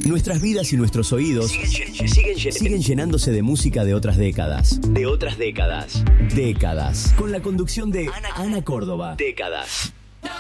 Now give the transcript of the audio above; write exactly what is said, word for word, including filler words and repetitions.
Nuestras vidas y nuestros oídos siguen, siguen, siguen llenándose de música de otras décadas. De otras décadas. Décadas. Con la conducción de Ana, Ana Córdoba. Décadas.